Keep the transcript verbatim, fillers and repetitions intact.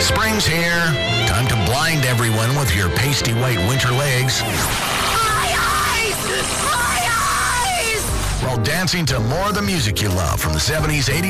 Spring's here. Time to blind everyone with your pasty white winter legs. My eyes! My eyes! While dancing to more of the music you love from the seventies, eighties,